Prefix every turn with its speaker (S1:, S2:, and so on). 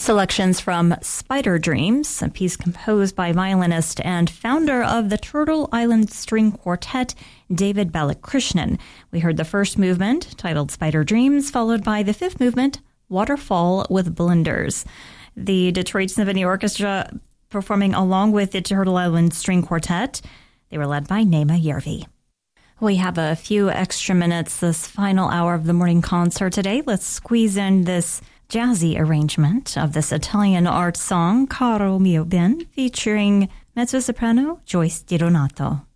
S1: Selections from Spider Dreams, a piece composed by violinist and founder of the Turtle Island String Quartet, David Balakrishnan. We heard the first movement, titled Spider Dreams, followed by the fifth movement, Waterfall with Blenders. The Detroit Symphony Orchestra performing along with the Turtle Island String Quartet. They were led by Nema Järvi. We have a few extra minutes this final hour of the morning concert today. Let's squeeze in this jazzy arrangement of this Italian art song, Caro Mio Ben, featuring mezzo-soprano Joyce Di Donato.